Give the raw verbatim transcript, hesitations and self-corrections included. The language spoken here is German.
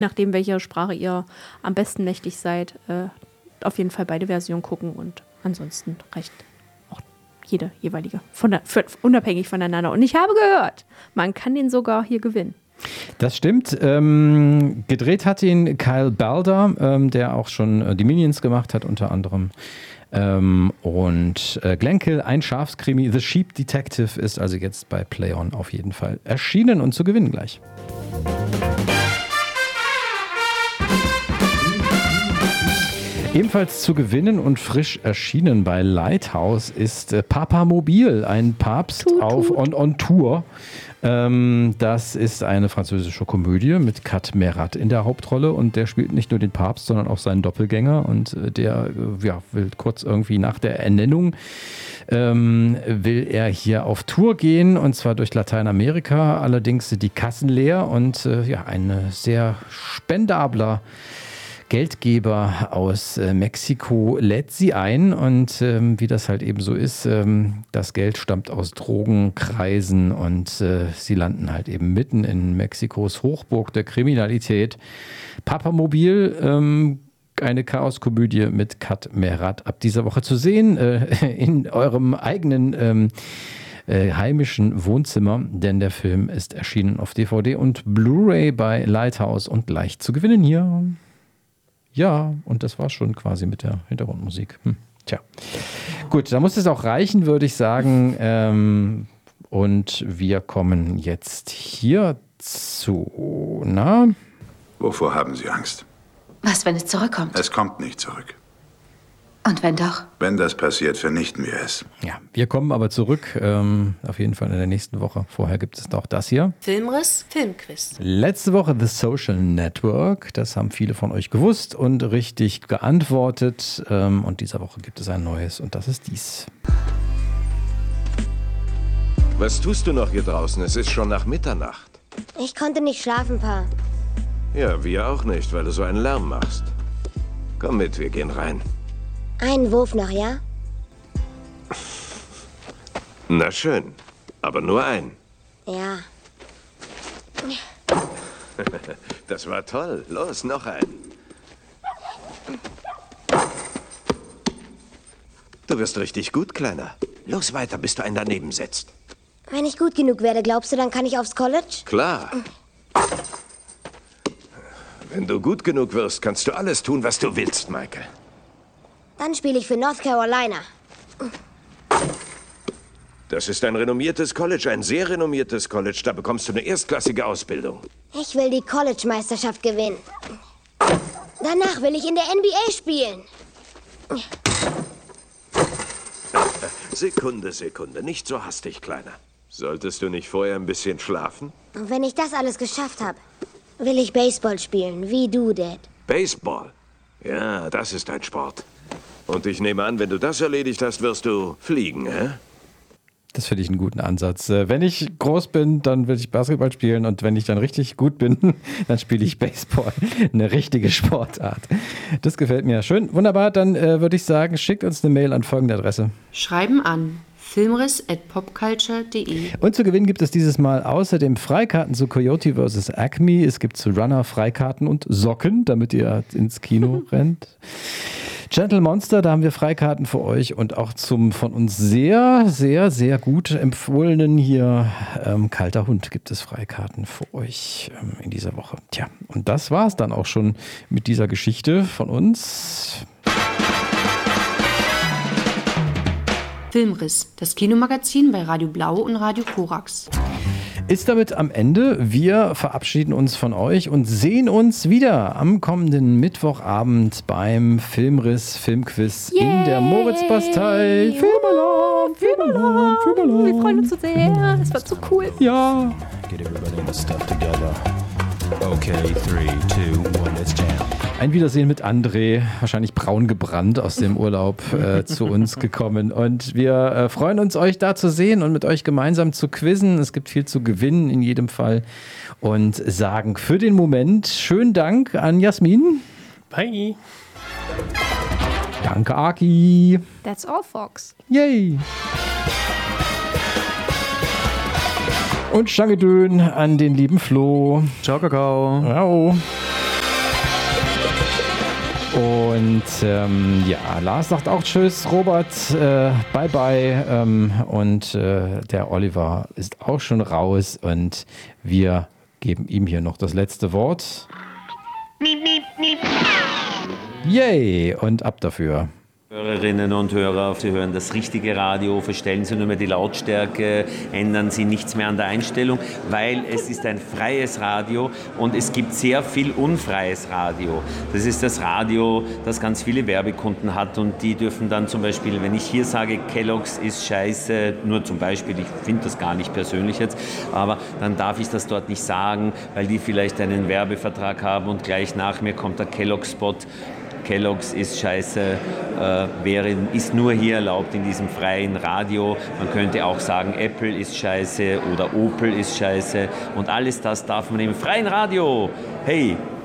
nachdem welche Sprache ihr am besten mächtig seid, äh, auf jeden Fall beide Versionen gucken und ansonsten reicht auch jede jeweilige, von der, für, unabhängig voneinander. Und ich habe gehört, man kann den sogar hier gewinnen. Das stimmt. Ähm, gedreht hat ihn Kyle Balder, ähm, der auch schon äh, die Minions gemacht hat, unter anderem. Ähm, und äh, Glenkill, ein Schafskrimi, The Sheep Detective, ist also jetzt bei Play On auf jeden Fall erschienen und zu gewinnen gleich. Ebenfalls zu gewinnen und frisch erschienen bei Lighthouse ist äh, Papamobil, ein Papst tut, auf tut. On, on Tour. Ähm, das ist eine französische Komödie mit Kat Merat in der Hauptrolle und der spielt nicht nur den Papst, sondern auch seinen Doppelgänger und äh, der äh, ja, will kurz irgendwie nach der Ernennung ähm, will er hier auf Tour gehen und zwar durch Lateinamerika. Allerdings sind die Kassen leer und äh, ja, ein sehr spendabler Geldgeber aus äh, Mexiko lädt sie ein und ähm, wie das halt eben so ist, ähm, das Geld stammt aus Drogenkreisen und äh, sie landen halt eben mitten in Mexikos Hochburg der Kriminalität. Papamobil, ähm, eine Chaoskomödie mit Kat Merat ab dieser Woche zu sehen, äh, in eurem eigenen ähm, äh, heimischen Wohnzimmer, denn der Film ist erschienen auf D V D und Blu-ray bei Lighthouse und leicht zu gewinnen hier. Ja, und das war schon quasi mit der Hintergrundmusik. Hm. Tja, gut, da muss es auch reichen, würde ich sagen. Ähm, und wir kommen jetzt hier zu, na? Wovor haben Sie Angst? Was, wenn es zurückkommt? Es kommt nicht zurück. Und wenn doch? Wenn das passiert, vernichten wir es. Ja, wir kommen aber zurück, ähm, auf jeden Fall in der nächsten Woche. Vorher gibt es noch das hier. Filmriss, Filmquiz. Letzte Woche The Social Network, das haben viele von euch gewusst und richtig geantwortet. Ähm, und dieser Woche gibt es ein neues und das ist dies. Was tust du noch hier draußen? Es ist schon nach Mitternacht. Ich konnte nicht schlafen, Pa. Ja, wir auch nicht, weil du so einen Lärm machst. Komm mit, wir gehen rein. Einen Wurf noch, ja? Na schön, aber nur ein. Ja. Das war toll. Los, noch ein. Du wirst richtig gut, Kleiner. Los weiter, bis du einen daneben setzt. Wenn ich gut genug werde, glaubst du, dann kann ich aufs College? Klar. Wenn du gut genug wirst, kannst du alles tun, was du willst, Michael. Dann spiele ich für North Carolina. Das ist ein renommiertes College, ein sehr renommiertes College. Da bekommst du eine erstklassige Ausbildung. Ich will die College-Meisterschaft gewinnen. Danach will ich in der N B A spielen. Sekunde, Sekunde. Nicht so hastig, Kleiner. Solltest du nicht vorher ein bisschen schlafen? Und wenn ich das alles geschafft habe, will ich Baseball spielen, wie du, Dad. Baseball? Ja, das ist ein Sport. Und ich nehme an, wenn du das erledigt hast, wirst du fliegen, hä? Das finde ich einen guten Ansatz. Wenn ich groß bin, dann will ich Basketball spielen und wenn ich dann richtig gut bin, dann spiele ich Baseball. Eine richtige Sportart. Das gefällt mir. Schön, wunderbar. Dann äh, würde ich sagen, schickt uns eine Mail an folgende Adresse. Schreiben an filmriss at popculture punkt de. Und zu gewinnen gibt es dieses Mal außerdem Freikarten zu Coyote versus. Acme. Es gibt zu Runner Freikarten und Socken, damit ihr ins Kino rennt. Gentle Monster, da haben wir Freikarten für euch und auch zum von uns sehr, sehr, sehr gut empfohlenen hier ähm, Kalter Hund gibt es Freikarten für euch ähm, in dieser Woche. Tja, und das war's dann auch schon mit dieser Geschichte von uns. Filmriss, das Kinomagazin bei Radio Blau und Radio Korax. Ist damit am Ende. Wir verabschieden uns von euch und sehen uns wieder am kommenden Mittwochabend beim Filmriss Filmquiz Yay. in der Moritzbastei. Filmalarm, Filmalarm, Filmalarm. Wir freuen uns so sehr. Es wird so cool. Ja. Get everybody in the stuff together. Okay, three, two, one, let's jam. Ein Wiedersehen mit André, wahrscheinlich braun gebrannt aus dem Urlaub äh, zu uns gekommen. Und wir äh, freuen uns, euch da zu sehen und mit euch gemeinsam zu quizzen. Es gibt viel zu gewinnen in jedem Fall. Und sagen für den Moment schönen Dank an Jasmin. Bye. Danke, Aki. That's all, Fox. Yay. Und Schangedön an den lieben Flo. Ciao, Kakao. Ciao. Und ähm, ja, Lars sagt auch Tschüss, Robert, äh, bye bye. Ähm, und äh, der Oliver ist auch schon raus und wir geben ihm hier noch das letzte Wort. Yay! Und ab dafür. Hörerinnen und Hörer, Sie hören das richtige Radio, verstellen Sie nur mehr die Lautstärke, ändern Sie nichts mehr an der Einstellung, weil es ist ein freies Radio und es gibt sehr viel unfreies Radio. Das ist das Radio, das ganz viele Werbekunden hat und die dürfen dann zum Beispiel, wenn ich hier sage, Kellogg's ist scheiße, nur zum Beispiel, ich finde das gar nicht persönlich jetzt, aber dann darf ich das dort nicht sagen, weil die vielleicht einen Werbevertrag haben und gleich nach mir kommt der Kellogg-Spot. Kellogg's ist scheiße, äh, wäre, ist nur hier erlaubt in diesem freien Radio. Man könnte auch sagen, Apple ist scheiße oder Opel ist scheiße und alles das darf man im freien Radio. Hey,